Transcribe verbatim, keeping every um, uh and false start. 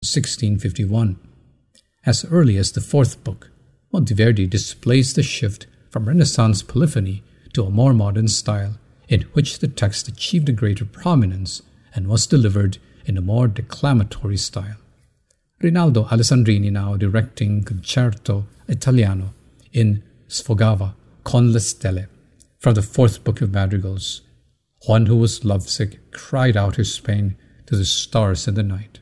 sixteen fifty-one. As early as the fourth book, Monteverdi displays the shift from Renaissance polyphony to a more modern style, in which the text achieved a greater prominence and was delivered in a more declamatory style. Rinaldo Alessandrini now directing Concerto Italiano in Sfogava con le stelle from the fourth book of madrigals. One who was lovesick cried out his pain to the stars in the night.